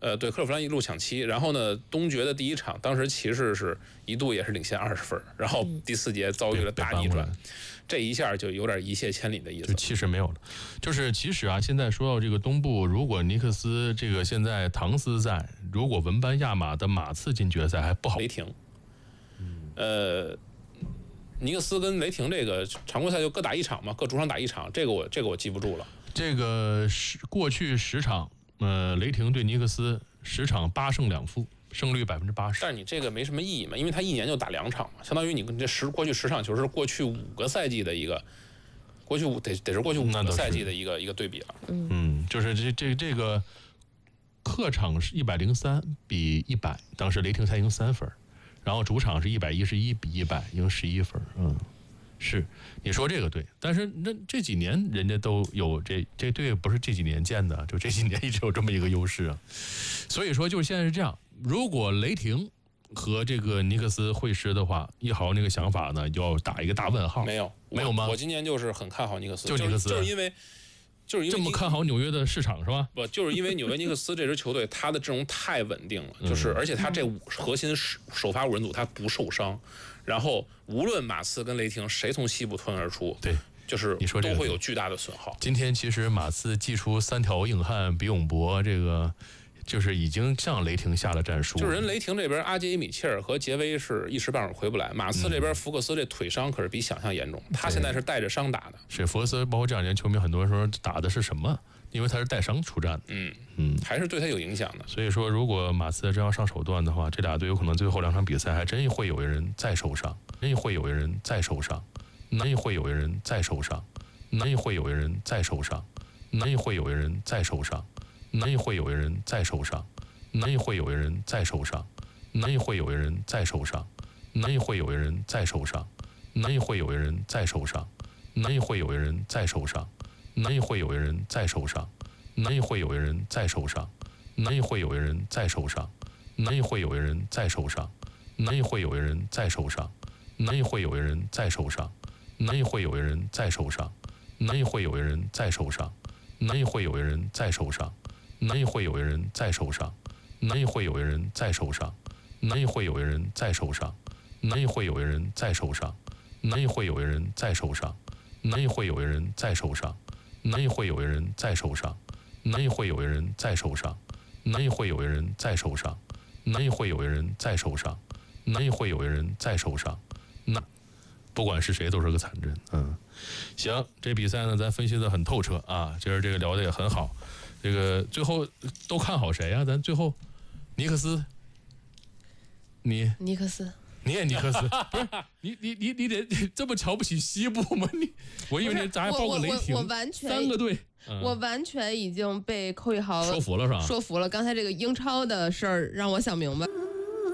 对，克利夫兰一路抢七，然后呢，东决的第一场，当时骑士是一度也是领先20分，然后第4节遭遇了大逆转，这一下就有点一泻千里的意思。 就气势没有了。就是其实啊，现在说到这个东部，如果尼克斯这个现在唐斯在，如果文班亚马的马刺进决赛还不好。 雷霆，尼克斯跟雷霆这个常规赛就各打一场嘛，各主场打一场，这个我记不住了。 这个过去10场。雷霆对尼克斯10场8胜2负，胜率80%。 但是你这个没什么意义嘛，因为他一年就打2场嘛，相当于你这过去10场球是过去5个赛季的一个，得是过去5个赛季的一个对比了。 就是这个客场是103比100，当时雷霆才赢3分，然后主场是111比100，赢11分。是，你说这个对，但是那这几年人家都有这队不是这几年建的，就这几年一直有这么一个优势啊。所以说，就现在是这样，如果雷霆和这个尼克斯会师的话，一豪那个想法呢，就要打一个大问号。 没有吗？我今年就是很看好尼克斯， 尼克斯， 就是因为这么看好纽约的市场是吧？ 不，就是因为纽约尼克斯这支球队，他的阵容太稳定了，就是而且他这核心首发5人组他不受伤。然后无论马刺跟雷霆谁从西部脱颖而出， 对， 就是都会有巨大的损耗。 今天其实马刺祭出3条硬汉比永博，这个就是已经向雷霆下了战书。 就是人雷霆这边阿杰伊米切尔和杰威是一时半会儿回不来，马刺这边福克斯这腿伤可是比想象严重，他现在是带着伤打的。 是福克斯，包括这2年球迷很多人说打的是什么？因为他是带伤出战的， 还是对他有影响的。 所以说，如果马刺真要上手段的话，这俩队有可能最后2场比赛还真会有一人再受伤，真会有一人再受伤，难会有一人再受伤，难会有一人再受伤，难会有一人再受伤，难会有一人再受伤，难会有一人再受伤，难会有一人再受伤，难会有一人再受伤，难会有一人再受伤，难会有一人再受伤。难以会有一人再受伤，难以会有一人再受伤，难以会有一人再受伤，难以会有一人再受伤，难以会有一人再受伤，难以会有一人再受伤，难以会有一人再受伤，难以会有一人再受伤，难以会有一人再受伤，难以会有一人再受伤，难以会有一人再受伤，难以会有一人再受伤，难以会有一人再受伤，难以会有一人再受伤，难以会有一人再受伤。难以会有一人再受伤，难以会有一人再受伤，难以会有一人再受伤，难以会有一人再受伤，难以会有一人再受伤。那不管是谁都是个惨阵。行，这比赛呢咱分析的很透彻啊，今儿这个聊的也很好。这个最后都看好谁啊？咱最后尼克斯， 尼克斯。 你也尼克斯不是你得这么瞧不起西部吗？我以为咱还报个雷霆， 我完全 3个队， 我完全已经被寇一豪说服了是吧？ 说服了。刚才这个英超的事儿让我想明白。